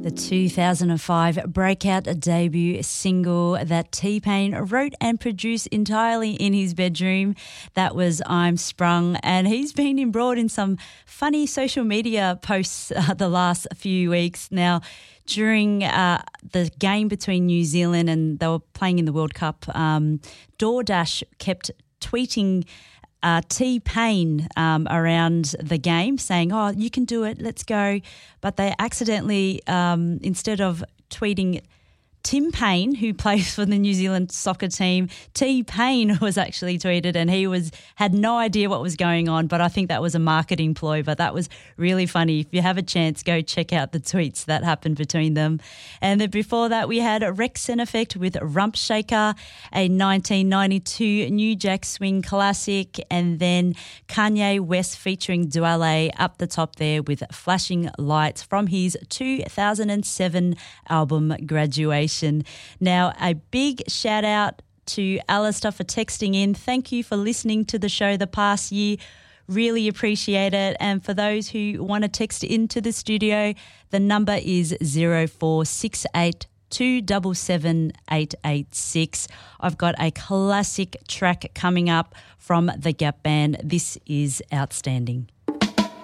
The 2005 breakout debut single that T-Pain wrote and produced entirely in his bedroom. That was I'm Sprung, and he's been embroiled in some funny social media posts the last few weeks. Now, during the game between New Zealand and they were playing in the World Cup, DoorDash kept tweeting T-Pain around the game saying, oh, you can do it, let's go. But they accidentally, instead of tweeting Tim Payne, who plays for the New Zealand soccer team, T-Pain was actually tweeted, and he had no idea what was going on, but I think that was a marketing ploy, but that was really funny. If you have a chance, go check out the tweets that happened between them. And then before that, we had Rex and Effect with Rump Shaker, a 1992 New Jack Swing classic, and then Kanye West featuring Dwele up the top there with Flashing Lights from his 2007 album Graduation. Now, a big shout out to Alistair for texting in. Thank you for listening to the show the past year. Really appreciate it. And for those who want to text into the studio, the number is 0468 277 886. I've got a classic track coming up from the Gap Band. This is outstanding.